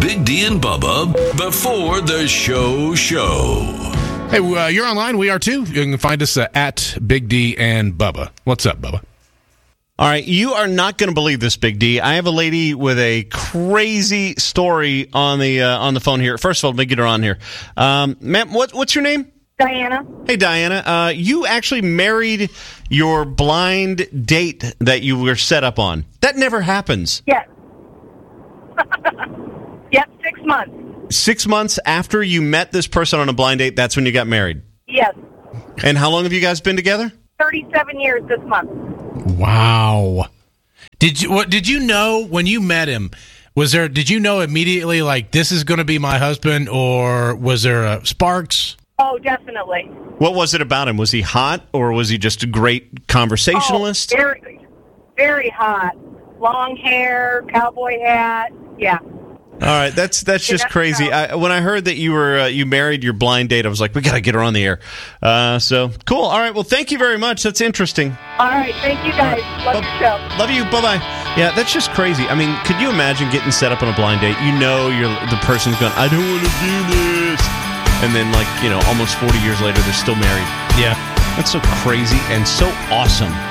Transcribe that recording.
Big D and Bubba before the show. Hey, you're online. We are too. You can find us at Big D and Bubba. What's up, Bubba? All right, you are not going to believe this, Big D. I have a lady with a crazy story on the phone here. First of all, let me get her on here. Ma'am, what's your name? Diana. Hey, Diana. You actually married your blind date that you were set up on. That never happens. Yes. Yep, 6 months. 6 months after you met this person on a blind date, that's when you got married. Yes. And how long have you guys been together? 37 years this month. Wow. Did you know when you met him? Did you know immediately like this is going to be my husband, or was there sparks? Oh, definitely. What was it about him? Was he hot, or was he just a great conversationalist? Oh, very, very hot. Long hair, cowboy hat. Yeah. All right, that's just crazy. When I heard that you married your blind date, I was like, we got to get her on the air. So cool. All right, well, thank you very much. That's interesting. All right, thank you guys. Love your show. Love you. Bye bye. Yeah, that's just crazy. I mean, could you imagine getting set up on a blind date? You know, the person's going, I don't want to do this, and then almost 40 years later, they're still married. Yeah, that's so crazy and so awesome.